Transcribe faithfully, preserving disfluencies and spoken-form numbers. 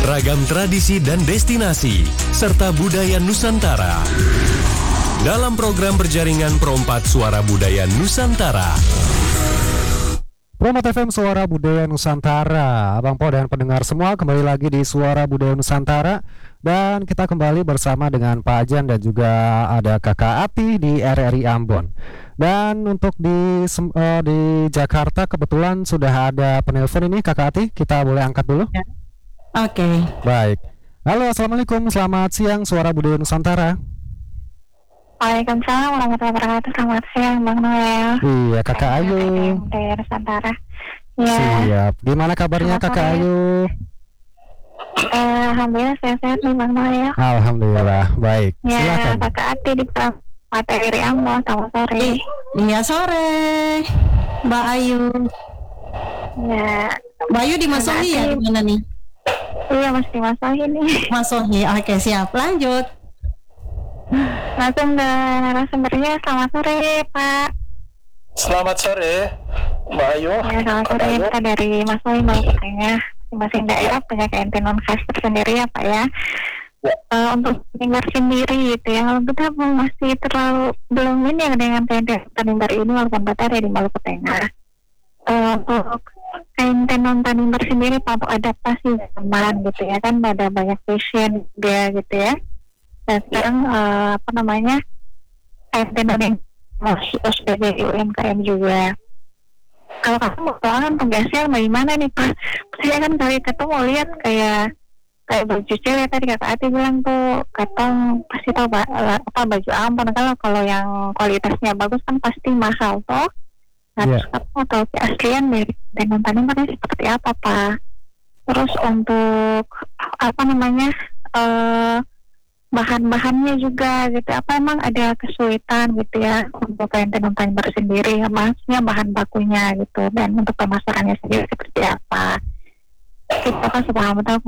ragam tradisi dan destinasi, serta budaya Nusantara. Dalam program berjaringan Perompat Suara Budaya Nusantara. Perompat F M Suara Budaya Nusantara. Abang Po dan pendengar semua, kembali lagi di Suara Budaya Nusantara. Dan kita kembali bersama dengan Pak Ajan dan juga ada Kakak Ati di R R I Ambon. Dan untuk di uh, di Jakarta kebetulan sudah ada penelpon ini, Kakak Ati, kita boleh angkat dulu? Ya. Oke. Okay. Baik. Halo, assalamualaikum, selamat siang Suara Budaya Nusantara. Waalaikumsalam warahmatullahi wabarakatuh. Selamat siang Bang Noel. Iya, Kakak Ayu. Dari Nusantara. Ya. Siap. Gimana kabarnya Kakak sore. Ayu? Eh, Alhamdulillah sehat-sehat nih Bang Noel. Alhamdulillah, baik. Ya, Silakan. Kakak Ati di Perompat R R I Ambon. Selamat sore. Iya sore, Mbak Ayu. Ya. Mbak Ayu di Mas Sohi ya, di mana nih? Iya, masih masahin nih. Mas Sohi. Oke, siap. Lanjut. Langsung ke narasumbernya. Selamat sore Pak. Selamat sore Mbak Ayu. Ya, selamat sore. Kita dari Mas Sohi Maluku Tengah. Masing-masing daerah punya keentian non khas tersendiri ya Pak ya. Ya. Uh, untuk Tanimbar sendiri gitu ya, kalau kita masih terlalu belum ini ya dengan keentian Tanimbar ini walaupun kita ada di Maluku Tengah. Uh, untuk keentian non Tanimbar sendiri Pak, untuk adaptasi zaman gitu ya kan, ada banyak fashion dia gitu ya. Dan sekarang uh, apa namanya keentian non masih sebagai U M K M juga. Kalau kamu mau keuangan tugasnya bagaimana nih Pak? Saya kan kali ketemu lihat kayak kayak baju cewek tadi Kakak Ati bilang tuh katong pasti tahu apa baju Ambon, kalau kalau yang kualitasnya bagus kan pasti mahal toh. Nah, Yeah. terus kamu mau tahu keaslian dari Tenun Tanimbarnya seperti apa Pak? Terus untuk apa namanya uh, bahan-bahannya juga gitu, apa emang ada kesulitan gitu ya untuk kain tenun Tanimbar sendiri, maksudnya bahan bakunya gitu, dan untuk pemasarannya sendiri seperti apa? Kita kan sudah tahu